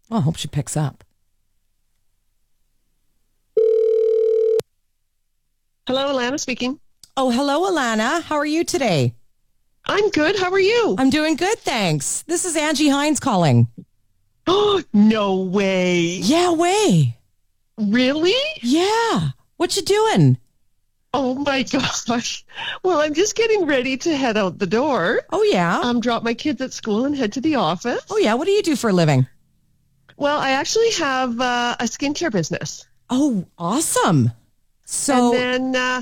Well, I hope she picks up. Hello, Alana speaking. Oh, hello, Alana. How are you today? I'm good. How are you? I'm doing good, thanks. This is Angie Hines calling. Oh, no way. Yeah, way. Really? Yeah. What you doing? Oh, my gosh. Well, I'm just getting ready to head out the door. Oh, yeah. Drop my kids at school and head to the office. Oh, yeah. What do you do for a living? Well, I actually have a skincare business. Oh, awesome. So, And then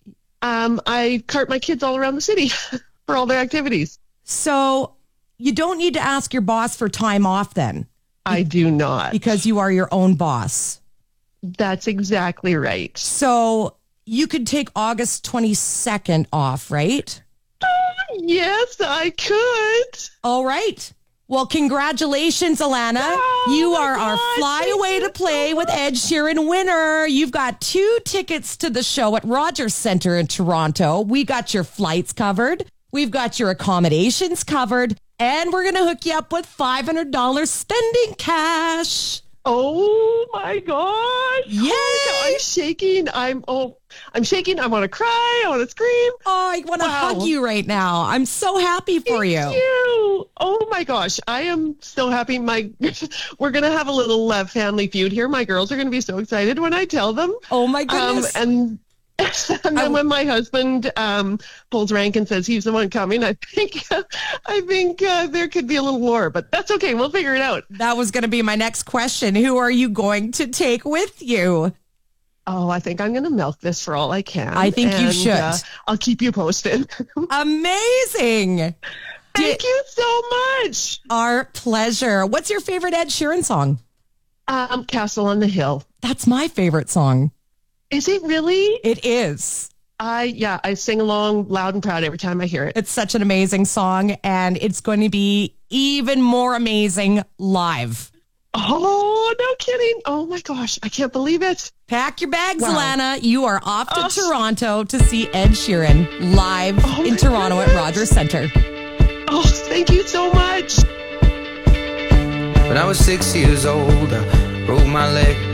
I cart my kids all around the city for all their activities. so you don't need to ask your boss for time off then, I do not. because you are your own boss. That's exactly right. So you could take August 22nd off, right? Yes, I could. All right. Well, congratulations, Alana. Oh, You my are our God, Fly thank Away you to Play so with Ed Sheeran winner. You've got 2 tickets to the show at Rogers Centre in Toronto. We got your flights covered. We've got your accommodations covered. And we're going to hook you up with $500 spending cash. Oh my gosh. Yay! Oh, I'm shaking. I'm shaking. I want to cry. I want to scream. Oh, I want to Wow. hug you right now. I'm so happy for you. Thank you. Oh my gosh. I am so happy. We're going to have a little family feud here. My girls are going to be so excited when I tell them. Oh my goodness. And then when my husband pulls rank and says he's the one coming, I think there could be a little war, but that's okay. We'll figure it out. That was going to be my next question. Who are you going to take with you? Oh, I think I'm going to milk this for all I can. I think you should. I'll keep you posted. Amazing. Thank you so much. Our pleasure. What's your favorite Ed Sheeran song? Castle on the Hill. That's my favorite song. Is it really? It is. I sing along loud and proud every time I hear it. It's such an amazing song, and it's going to be even more amazing live. Oh, no kidding. Oh my gosh. I can't believe it. Pack your bags, Wow. Alana. You are off to Toronto to see Ed Sheeran live in Toronto at Rogers Centre. Oh, thank you so much. When I was 6 years old, I broke my leg.